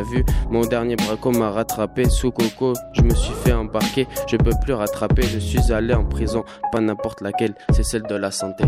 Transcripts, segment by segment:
Vu, mon dernier braco m'a rattrapé sous coco, je me suis fait embarquer, je peux plus rattraper, je suis allé en prison, pas n'importe laquelle, c'est celle de la santé.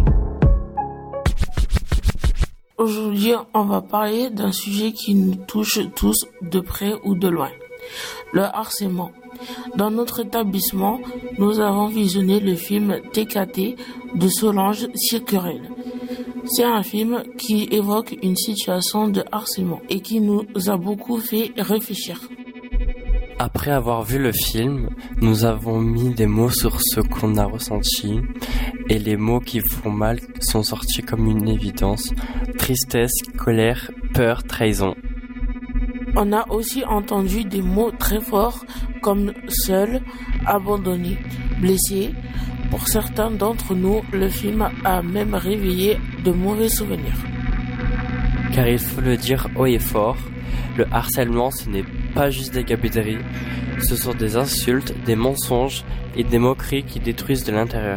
Aujourd'hui, on va parler d'un sujet qui nous touche tous de près ou de loin, le harcèlement. Dans notre établissement, nous avons visionné le film TKT de Solange Sicurel. C'est un film qui évoque une situation de harcèlement et qui nous a beaucoup fait réfléchir. Après avoir vu le film, nous avons mis des mots sur ce qu'on a ressenti et les mots qui font mal sont sortis comme une évidence. Tristesse, colère, peur, trahison. On a aussi entendu des mots très forts comme seul, abandonné, blessé. Pour certains d'entre nous, le film a même réveillé de mauvais souvenirs. Car il faut le dire haut et fort, le harcèlement ce n'est pas juste des gabeteries, ce sont des insultes, des mensonges et des moqueries qui détruisent de l'intérieur.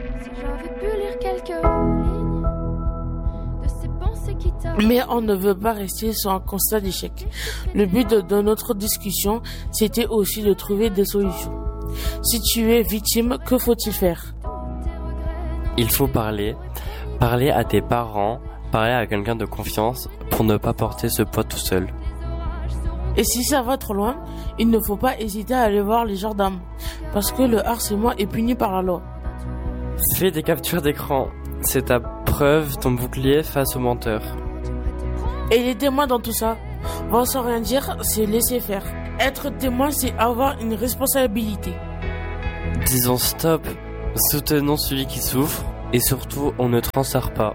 Mais on ne veut pas rester sur un constat d'échec. Le but de notre discussion, c'était aussi de trouver des solutions. Si tu es victime, que faut-il faire ? Il faut parler à tes parents, parler à quelqu'un de confiance pour ne pas porter ce poids tout seul. Et si ça va trop loin, il ne faut pas hésiter à aller voir les gendarmes, parce que le harcèlement est puni par la loi. Fais des captures d'écran, c'est ta preuve, ton bouclier face aux menteurs. Et les témoins dans tout ça, vont sans rien dire, c'est laisser faire. Être témoin, c'est avoir une responsabilité. Disons stop, soutenons celui qui souffre et surtout on ne transfère pas.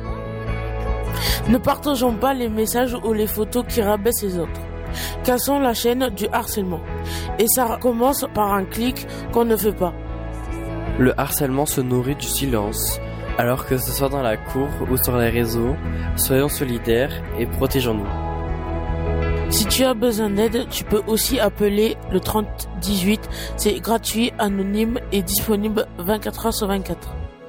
Ne partageons pas les messages ou les photos qui rabaissent les autres. Cassons la chaîne du harcèlement. Et ça commence par un clic qu'on ne fait pas. Le harcèlement se nourrit du silence. Alors que ce soit dans la cour ou sur les réseaux, soyons solidaires et protégeons-nous. Si tu as besoin d'aide, tu peux aussi appeler le 3018. C'est gratuit, anonyme et disponible 24 heures sur 24.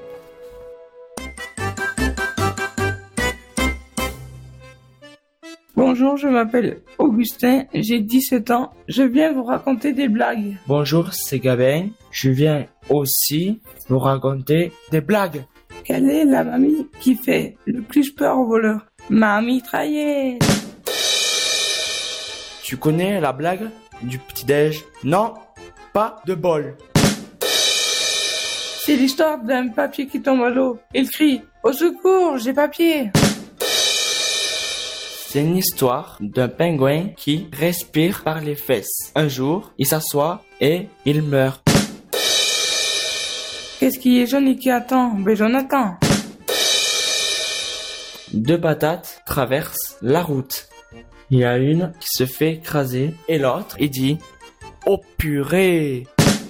Bonjour, je m'appelle Augustin, j'ai 17 ans, je viens vous raconter des blagues. Bonjour, c'est Gabin, je viens aussi vous raconter des blagues. Quelle est la mamie qui fait le plus peur aux voleurs ? Ma mitraillette. Tu connais la blague du petit-déj ? Non, pas de bol. C'est l'histoire d'un papier qui tombe à l'eau. Il crie « Au secours, j'ai papier !» C'est une histoire d'un pingouin qui respire par les fesses. Un jour, il s'assoit et il meurt. Qu'est-ce qui est jaune et qui attend ? Ben Jonathan. Deux patates traversent la route. Il y a une qui se fait écraser et l'autre, il dit « Oh purée !»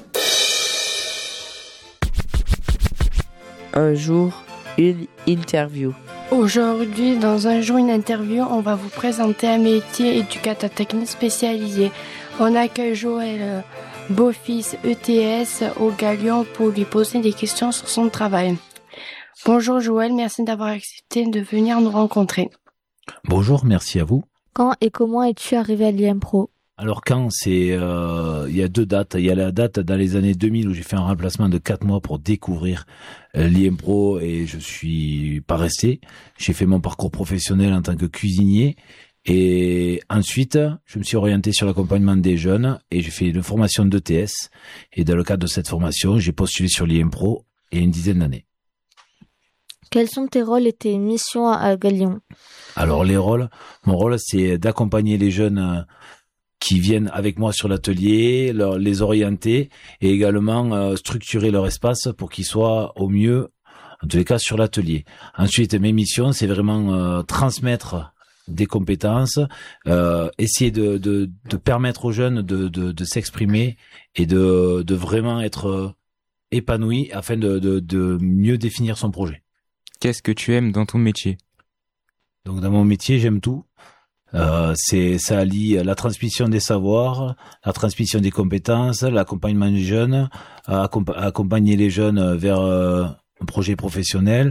Un jour, une interview. Aujourd'hui, dans un jour, une interview, on va vous présenter un métier éducateur technique spécialisé. On accueille Joël Beaufils, ETS, au Galion pour lui poser des questions sur son travail. Bonjour Joël, merci d'avoir accepté de venir nous rencontrer. Bonjour, merci à vous. Quand et comment es-tu arrivé à l'IMPRO ? Alors quand, il y a deux dates. Il y a la date dans les années 2000 où j'ai fait un remplacement de 4 mois pour découvrir l'IMPRO et je suis pas resté. J'ai fait mon parcours professionnel en tant que cuisinier et ensuite je me suis orienté sur l'accompagnement des jeunes et j'ai fait une formation d'ETS et dans le cadre de cette formation, j'ai postulé sur l'IMPRO il y a une dizaine d'années. Quels sont tes rôles et tes missions à Galion ? Alors mon rôle c'est d'accompagner les jeunes qui viennent avec moi sur l'atelier, les orienter et également structurer leur espace pour qu'ils soient au mieux, en tous les cas, sur l'atelier. Ensuite, mes missions, c'est vraiment transmettre des compétences, essayer de permettre aux jeunes de s'exprimer et de vraiment être épanouis afin de mieux définir son projet. Qu'est-ce que tu aimes dans ton métier ? Donc dans mon métier, j'aime tout. Ça allie la transmission des savoirs, la transmission des compétences, l'accompagnement des jeunes, accompagner les jeunes vers un projet professionnel,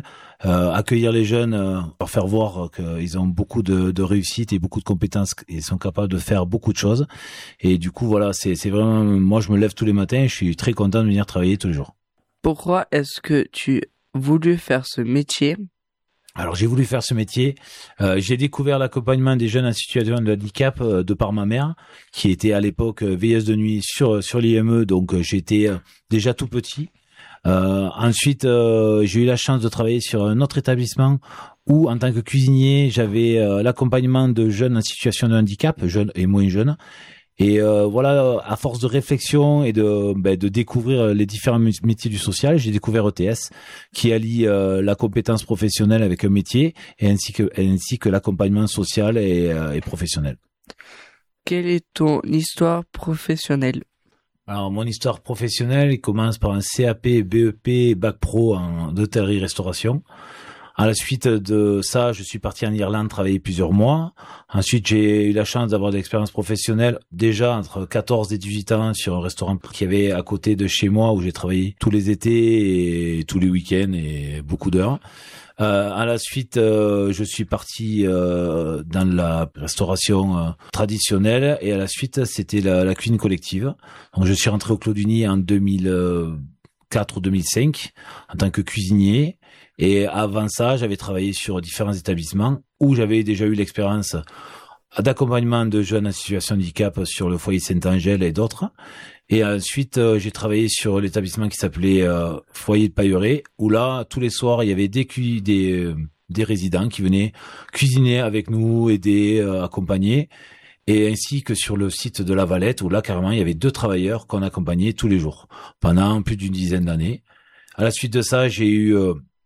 accueillir les jeunes, leur faire voir qu'ils ont beaucoup de réussite et beaucoup de compétences et sont capables de faire beaucoup de choses. Et du coup, voilà, c'est vraiment, moi je me lève tous les matins et je suis très content de venir travailler tous les jours. Pourquoi est-ce que tu as voulu faire ce métier? Alors j'ai voulu faire ce métier. J'ai découvert l'accompagnement des jeunes en situation de handicap de par ma mère, qui était à l'époque veilleuse de nuit sur l'IME, donc j'étais déjà tout petit. Ensuite, j'ai eu la chance de travailler sur un autre établissement où, en tant que cuisinier, j'avais l'accompagnement de jeunes en situation de handicap, jeunes et moins jeunes. Et voilà, à force de réflexion et de découvrir les différents métiers du social, j'ai découvert ETS, qui allie la compétence professionnelle avec un métier et ainsi que l'accompagnement social et professionnel. Quelle est ton histoire professionnelle? Alors, mon histoire professionnelle, il commence par un CAP, BEP, Bac Pro en hôtellerie-restauration. À la suite de ça, je suis parti en Irlande travailler plusieurs mois. Ensuite, j'ai eu la chance d'avoir de l'expérience professionnelle déjà entre 14 et 18 ans sur un restaurant qui avait à côté de chez moi où j'ai travaillé tous les étés et tous les week-ends et beaucoup d'heures. À la suite, je suis parti dans la restauration traditionnelle et à la suite, c'était la cuisine collective. Donc, je suis rentré au Clos du Nid en 2004 ou 2005 en tant que cuisinier. Et avant ça, j'avais travaillé sur différents établissements où j'avais déjà eu l'expérience d'accompagnement de jeunes en situation de handicap sur le foyer Saint-Angèle et d'autres. Et ensuite, j'ai travaillé sur l'établissement qui s'appelait Foyer de Pailleret, où là, tous les soirs, il y avait des résidents qui venaient cuisiner avec nous, aider, accompagner. Et ainsi que sur le site de La Valette, où là, carrément, il y avait 2 travailleurs qu'on accompagnait tous les jours pendant plus d'une dizaine d'années. À la suite de ça, j'ai eu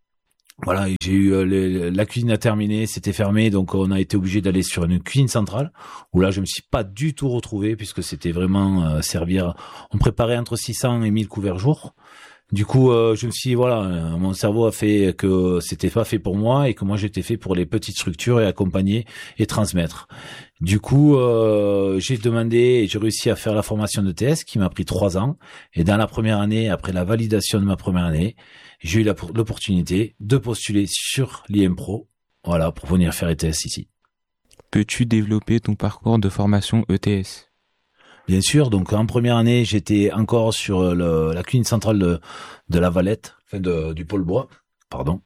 la cuisine à terminer, c'était fermé, donc on a été obligé d'aller sur une cuisine centrale, où là je me suis pas du tout retrouvé, puisque c'était vraiment on préparait entre 600 et 1000 couverts jour. Du coup, je me suis dit, mon cerveau a fait que c'était pas fait pour moi et que moi j'étais fait pour les petites structures et accompagner et transmettre. Du coup, j'ai demandé et j'ai réussi à faire la formation de TS qui m'a pris 3 ans. Et dans la première année, après la validation de ma première année, j'ai eu l'opportunité de postuler sur l'IMPRO, voilà, pour venir faire ETS ici. Peux-tu développer ton parcours de formation ETS? Bien sûr, donc en première année, j'étais encore sur la cuisine centrale de La Valette, du pôle bois, pardon.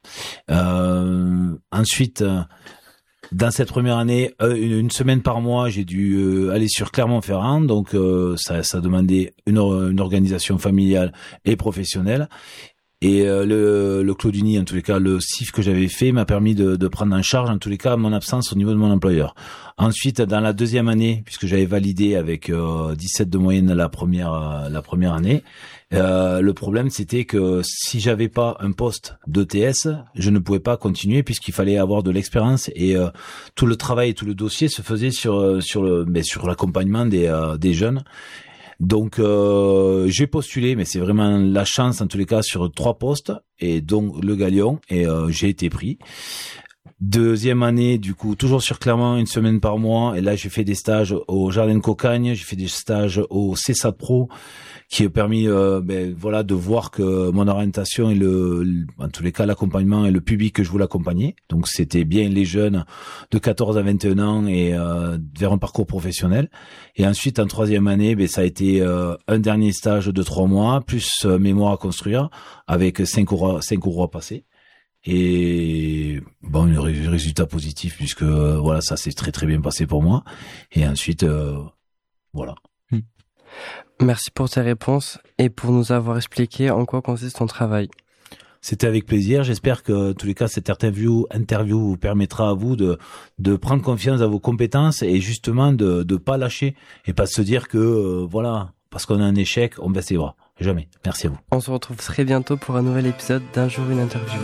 Ensuite, dans cette première année, une semaine par mois, j'ai dû aller sur Clermont-Ferrand, donc ça demandait une organisation familiale et professionnelle. Et le Clos du Nid, en tous les cas, le CIF que j'avais fait m'a permis de prendre en charge, en tous les cas, mon absence au niveau de mon employeur. Ensuite, dans la deuxième année, puisque j'avais validé avec 17 de moyenne la première année, le problème c'était que si j'avais pas un poste d'ETS, je ne pouvais pas continuer puisqu'il fallait avoir de l'expérience et tout le travail et tout le dossier se faisait sur l'accompagnement des jeunes. Donc j'ai postulé, mais c'est vraiment la chance en tous les cas sur 3 postes et donc le Galion et j'ai été pris. Deuxième année, du coup, toujours sur Clermont, une semaine par mois. Et là, j'ai fait des stages au Jardin de Cocagne, j'ai fait des stages au CESAD Pro, qui a permis, de voir que mon orientation et en tous les cas, l'accompagnement et le public que je voulais accompagner. Donc, c'était bien les jeunes de 14 à 21 ans et vers un parcours professionnel. Et ensuite, en troisième année, ça a été un dernier stage de 3 mois, plus mémoire à construire, avec 5 cours à passer. Et un résultat positif puisque ça s'est très très bien passé pour moi. Et ensuite, voilà. Merci pour tes réponses et pour nous avoir expliqué en quoi consiste ton travail. C'était avec plaisir. J'espère que, en tous les cas, cette interview vous permettra à vous de prendre confiance à vos compétences et justement de pas lâcher et pas se dire que parce qu'on a un échec, on baisse les bras. Jamais. Merci à vous. On se retrouve très bientôt pour un nouvel épisode d'Un jour une interview.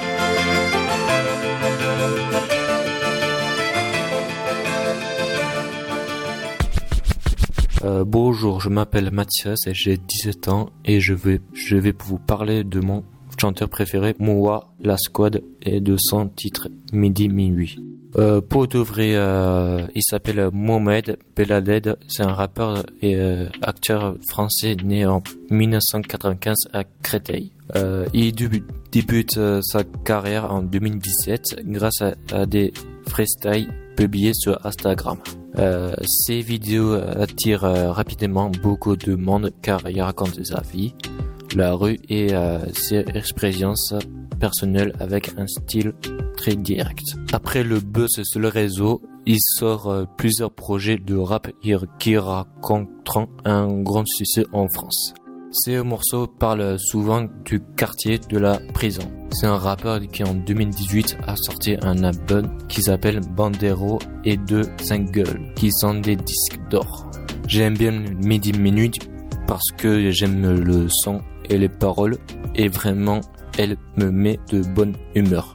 Bonjour, je m'appelle Mathias et j'ai 17 ans et je vais vous parler de mon chanteur préféré, Moua, La Squad, et de son titre Midi Minuit. Pour de vrai, il s'appelle Mohamed Beladed, c'est un rappeur et acteur français né en 1995 à Créteil. Il débute sa carrière en 2017 grâce à des freestyles publiés sur Instagram. Ces vidéos attirent rapidement beaucoup de monde car il raconte sa vie, la rue et ses expériences personnelles avec un style très direct. Après le buzz sur le réseau, il sort plusieurs projets de rap qui rencontrent un grand succès en France. Ces morceaux parlent souvent du quartier de la prison. C'est un rappeur qui en 2018 a sorti un album qui s'appelle Bandero et 2 singles qui sont des disques d'or. J'aime bien Midi Minuit parce que j'aime le son et les paroles et vraiment elle me met de bonne humeur.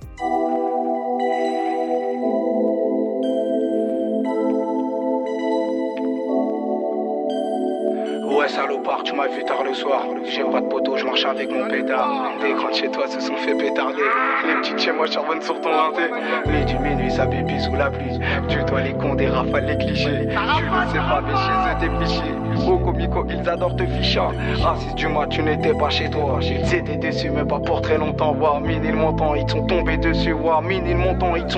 Ouais salopard, tu m'as vu tard le soir. J'ai pas de poteau, je marche avec mon pétard. Des grands de chez toi se sont fait pétarder. Les petites chez moi charbonnent sur ton indé. Midi minuit, ça pipi sous la pluie. Tu dois les cons, des rafales, les clichés. Tu le sais pas, mais chez eux t'es clichés. Au comico, ils adorent te ficher. Ah si du mois tu n'étais pas chez toi. C'était déçu mais pas pour très longtemps. Voir mine le montant, ils sont tombés dessus. Voir mine le montant, ils sont